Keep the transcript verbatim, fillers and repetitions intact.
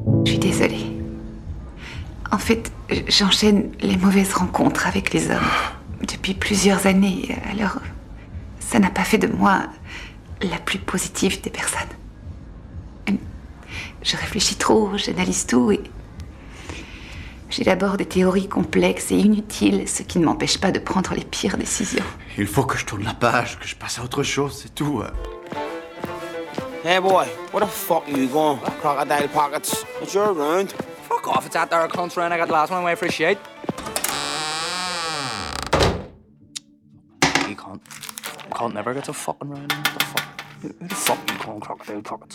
Je suis désolée. En fait, j'enchaîne les mauvaises rencontres avec les hommes depuis plusieurs années. Alors, ça n'a pas fait de moi la plus positive des personnes. Je réfléchis trop, j'analyse tout et j'élabore des théories complexes et inutiles, ce qui ne m'empêche pas de prendre les pires décisions. Il faut que je tourne la page, que je passe à autre chose, c'est tout. Hey boy, where the fuck are you going? Crocodile pockets. It's your round. Fuck off, it's that there cunt's round. I got the last one away for a shade. You can't. Can't never get a fucking round. What the fuck? Who the fuck are you calling crocodile pockets?